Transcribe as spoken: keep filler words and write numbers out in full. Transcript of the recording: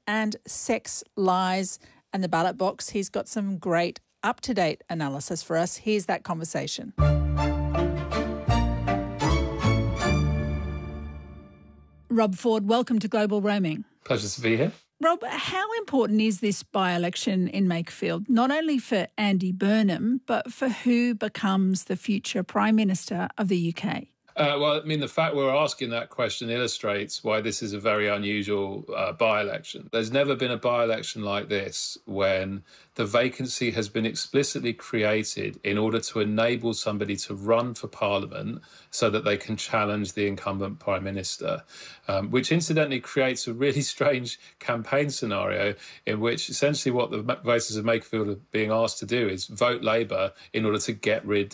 and sex, lies, and the ballot box. He's got some great up-to-date analysis for us. Here's that conversation. Rob Ford, welcome to Global Roaming. Pleasure to be here. Rob, how important is this by-election in Makerfield, not only for Andy Burnham, but for who becomes the future Prime Minister of the U K? Uh, well, I mean, the fact we're asking that question illustrates why this is a very unusual uh, by-election. There's never been a by-election like this when the vacancy has been explicitly created in order to enable somebody to run for Parliament so that they can challenge the incumbent Prime Minister, um, which incidentally creates a really strange campaign scenario in which essentially what the voters of Makerfield are being asked to do is vote Labour in order to get rid